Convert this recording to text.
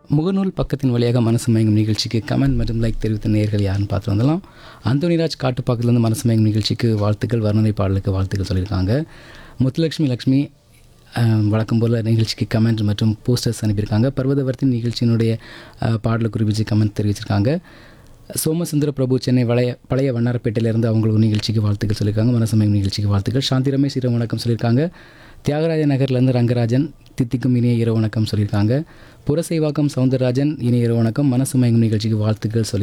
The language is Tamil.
முகநூல் பக்கத்தின் வழியாக மனசு மயங்கும் நிகழ்ச்சிக்கு கமெண்ட் மற்றும் லைக் தெரிவித்த நேயர்கள் யாருன்னு பார்த்து வந்துடலாம். அந்தோனிராஜ் காட்டுப்பாக்கத்துலேருந்து மனசு மயங்கும் நிகழ்ச்சிக்கு வாழ்த்துக்கள், வர்ணனை பாடலுக்கு வாழ்த்துக்கள் சொல்லியிருக்காங்க. முத்துலட்சுமி வழக்கம் போல் நிகழ்ச்சிக்கு கமெண்ட் மற்றும் போஸ்டர்ஸ் அனுப்பியிருக்காங்க. பர்வதவர்த்தின் நிகழ்ச்சியினுடைய பாடலை குறிப்பிச்சு கமெண்ட் தெரிவிச்சிருக்காங்க. சோமசுந்தர பிரபு சென்னை பழைய வண்ணாரப்பேட்டையிலேருந்து அவங்களுக்கு நிகழ்ச்சிக்கு வாழ்த்துக்கள் சொல்லியிருக்காங்க. மனசமயம் நிகழ்ச்சிக்கு வாழ்த்துக்கள். சாந்தி ரமேஷ் இரவு வணக்கம் சொல்லியிருக்காங்க. தியாகராஜ நகர்லேருந்து ரங்கராஜன் தித்திக்கும் இனிய இரவு வணக்கம் சொல்லியிருக்காங்க. புரசைவாக்கம் சவுந்தரராஜன் இனிய இரவு வணக்கம். மனசு மயங்கும் நிகழ்ச்சிக்கு வாழ்த்துக்கள் சொல்லி